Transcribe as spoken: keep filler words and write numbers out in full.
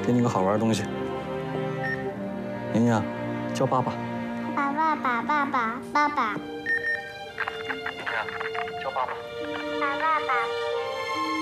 给你个好玩的东西。宁宁，叫爸爸。 爸爸爸爸爸爸爸。 宁宁，叫爸爸。 爸爸爸。